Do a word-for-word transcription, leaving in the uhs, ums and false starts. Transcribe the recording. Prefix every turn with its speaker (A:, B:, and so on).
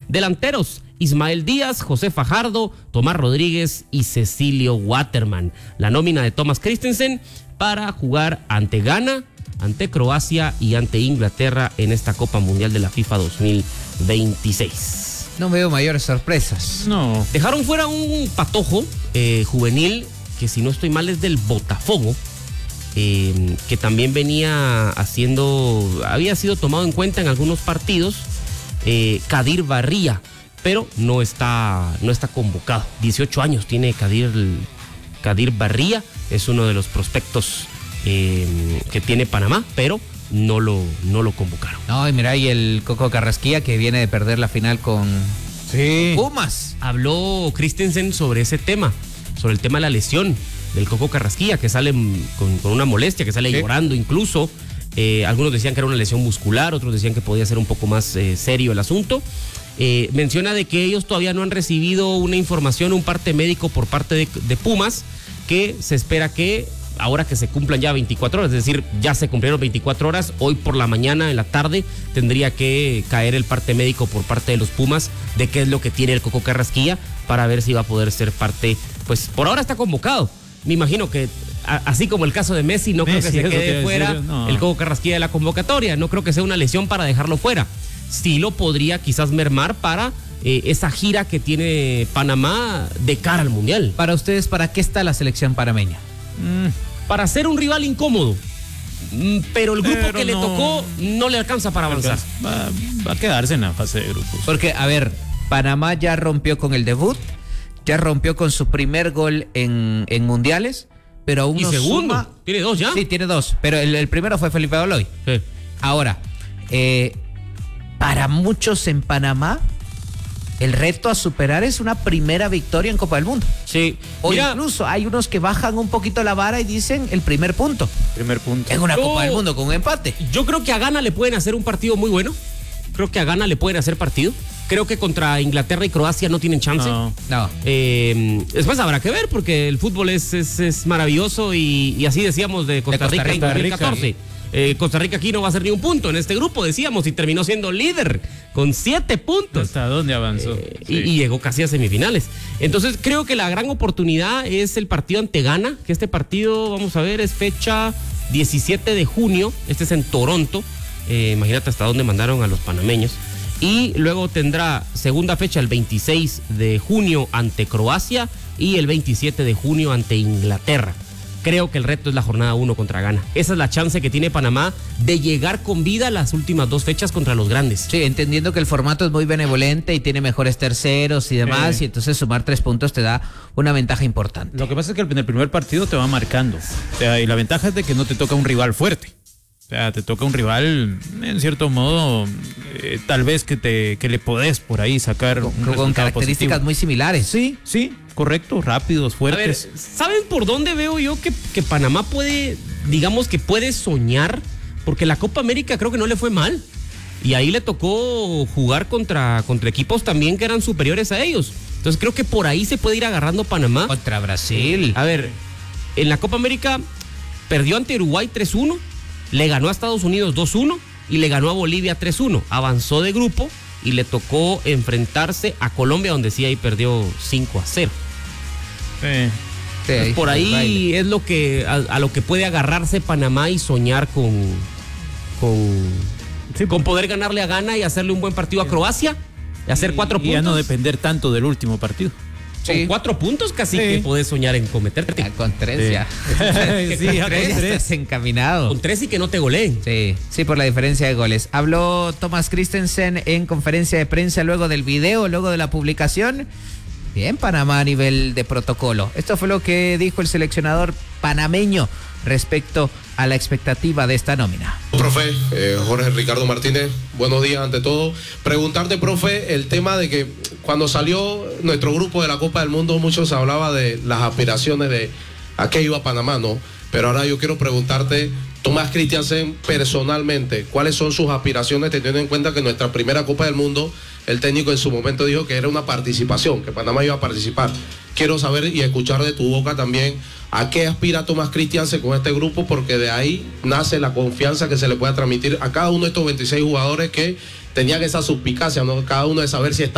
A: Delanteros: Ismael Díaz, José Fajardo, Tomás Rodríguez y Cecilio Waterman. La nómina de Thomas Christensen para jugar ante Ghana, ante Croacia y ante Inglaterra en esta Copa Mundial de la FIFA dos mil veintiséis.
B: No veo mayores sorpresas.
C: No.
A: Dejaron fuera un patojo eh, juvenil que, si no estoy mal, es del Botafogo, eh, que también venía haciendo, había sido tomado en cuenta en algunos partidos, eh, Kadir Barría, pero no está, no está convocado. dieciocho años tiene Kadir, Kadir Barría, es uno de los prospectos eh, que tiene Panamá, pero no lo, no lo convocaron.
B: No, y mira, y el Coco Carrasquilla, que viene de perder la final con
C: Sí.
B: Pumas.
A: Habló Christensen sobre ese tema, sobre el tema de la lesión del Coco Carrasquilla, que sale con, con una molestia, que sale sí. llorando incluso. Eh, algunos decían que era una lesión muscular, otros decían que podía ser un poco más eh, serio el asunto. Eh, menciona de que ellos todavía no han recibido una información, un parte médico por parte de, de Pumas, que se espera que ahora que se cumplan ya veinticuatro horas, es decir, ya se cumplieron veinticuatro horas, hoy por la mañana, en la tarde, tendría que caer el parte médico por parte de los Pumas de qué es lo que tiene el Coco Carrasquilla para ver si va a poder ser parte. Pues por ahora está convocado. Me imagino que a, así como el caso de Messi, no Messi, creo que se quede fuera decir, no. el Coco Carrasquilla de la convocatoria, no creo que sea una lesión para dejarlo fuera. Sí lo podría quizás mermar para eh, esa gira que tiene Panamá de cara al Mundial.
B: Para ustedes, ¿para qué está la selección panameña?
A: Mm. Para ser un rival incómodo, pero el grupo pero que no, le tocó no le alcanza para avanzar.
C: Va, va a quedarse en la fase de grupos.
B: Porque, a ver, Panamá ya rompió con el debut, ya rompió con su primer gol en, en mundiales, pero aún
A: ¿Y
B: no
A: segundo?
B: suma.
A: ¿Tiene dos ya?
B: Sí, tiene dos, pero el, el primero fue Felipe Oloy.
A: Sí.
B: Ahora, eh, para muchos en Panamá, el reto a superar es una primera victoria en Copa del Mundo.
A: Sí.
B: O
A: Mira,
B: incluso hay unos que bajan un poquito la vara y dicen el primer punto.
C: Primer punto.
B: En una
A: yo,
B: Copa del Mundo con un empate.
A: Yo creo que a Ghana le pueden hacer un partido muy bueno. Creo que a Ghana le pueden hacer partido. Creo que contra Inglaterra y Croacia no tienen chance.
B: No. no.
A: Eh, después habrá que ver, porque el fútbol es, es, es maravilloso y, y así decíamos de Costa, de Costa Rica, Rica en dos mil catorce. Rica, Eh, Costa Rica aquí no va a hacer ni un punto en este grupo, decíamos, y terminó siendo líder con siete puntos.
C: ¿Hasta dónde avanzó?
A: Eh, sí. y, y llegó casi a semifinales. Entonces creo que la gran oportunidad es el partido ante Ghana, que este partido, vamos a ver, es fecha diecisiete de junio, este es en Toronto. Eh, imagínate hasta dónde mandaron a los panameños. Y luego tendrá segunda fecha el veintiséis de junio ante Croacia y el veintisiete de junio ante Inglaterra. Creo que el reto es la jornada uno contra Ghana. Esa es la chance que tiene Panamá de llegar con vida a las últimas dos fechas contra los grandes.
B: Sí, entendiendo que el formato es muy benevolente y tiene mejores terceros y demás, eh. y entonces sumar tres puntos te da una ventaja importante.
C: Lo que pasa es que en el primer partido te va marcando. O sea, y la ventaja es de que no te toca un rival fuerte. O sea, te toca un rival, en cierto modo, eh, tal vez que te que le podés por ahí sacar
B: con,
C: un
B: con características positivo. Muy similares.
C: Sí, sí, correcto, rápidos, fuertes.
A: A ver, ¿saben por dónde veo yo que, que Panamá puede, digamos que puede soñar? Porque la Copa América creo que no le fue mal. Y ahí le tocó jugar contra, contra equipos también que eran superiores a ellos. Entonces creo que por ahí se puede ir agarrando Panamá.
B: Contra Brasil.
A: A ver, en la Copa América perdió ante Uruguay tres uno. Le ganó a Estados Unidos dos uno y le ganó a Bolivia tres uno. Avanzó de grupo y le tocó enfrentarse a Colombia, donde sí ahí perdió cinco a cero.
C: Sí.
A: Sí, ahí por ahí baile. Es lo que a, a lo que puede agarrarse Panamá y soñar con con, sí, con poder ganarle a Ghana y hacerle un buen partido a Croacia y hacer cuatro
C: y
A: puntos.
C: Ya no depender tanto del último partido.
A: Con sí. cuatro puntos casi sí. que podés soñar en cometerte.
B: Ya, con tres sí. ya.
A: sí,
B: con
A: ya
B: tres
A: con tres.
B: Estás encaminado.
A: Con tres y que no te goleen.
B: Sí, sí, por la diferencia de goles. Habló Thomas Christensen en conferencia de prensa luego del video, luego de la publicación. Bien, Panamá a nivel de protocolo. Esto fue lo que dijo el seleccionador panameño respecto a la expectativa de esta nómina.
D: Profe, eh, Jorge Ricardo Martínez, buenos días ante todo. Preguntarte, profe, el tema de que cuando salió nuestro grupo de la Copa del Mundo, muchos hablaba de las aspiraciones de a qué iba Panamá, ¿no? Pero ahora yo quiero preguntarte, Thomas Christensen, personalmente, ¿cuáles son sus aspiraciones teniendo en cuenta que nuestra primera Copa del Mundo, el técnico en su momento dijo que era una participación, que Panamá iba a participar? Quiero saber y escuchar de tu boca también a qué aspira Thomas Christensen con este grupo, porque de ahí nace la confianza que se le pueda transmitir a cada uno de estos veintiséis jugadores que tenían esa suspicacia, ¿no? Cada uno de saber si está